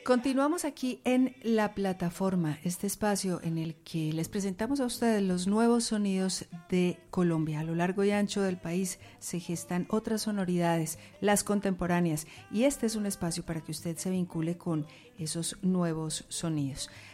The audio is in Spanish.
Continuamos aquí en La Plataforma, este espacio en el que les presentamos a ustedes los nuevos sonidos de Colombia. A lo largo y ancho del país se gestan otras sonoridades, las contemporáneas, y este es un espacio para que usted se vincule con esos nuevos sonidos.